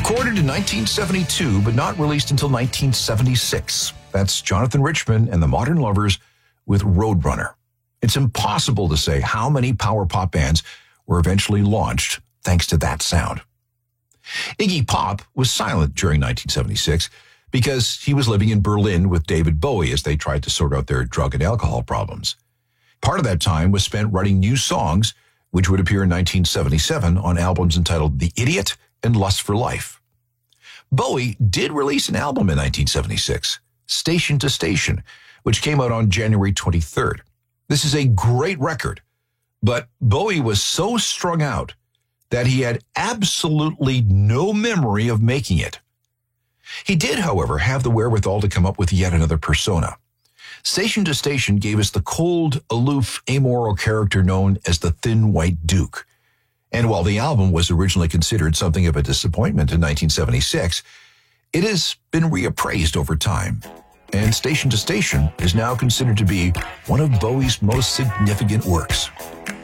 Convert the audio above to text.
Recorded in 1972, but not released until 1976. That's Jonathan Richman and the Modern Lovers with Roadrunner. It's impossible to say how many power pop bands were eventually launched thanks to that sound. Iggy Pop was silent during 1976 because he was living in Berlin with David Bowie as they tried to sort out their drug and alcohol problems. Part of that time was spent writing new songs, which would appear in 1977 on albums entitled The Idiot and Lust for Life. Bowie did release an album in 1976, Station to Station, which came out on January 23rd. This is a great record, but Bowie was so strung out that he had absolutely no memory of making it. He did, however, have the wherewithal to come up with yet another persona. Station to Station gave us the cold, aloof, amoral character known as the Thin White Duke. And while the album was originally considered something of a disappointment in 1976, it has been reappraised over time. And Station to Station is now considered to be one of Bowie's most significant works.